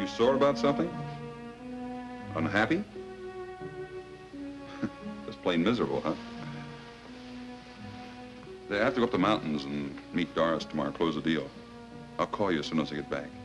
You sore about something? Unhappy? Just plain miserable, huh? I have to go up the mountains and meet Doris tomorrow, close the deal. I'll call you as soon as I get back.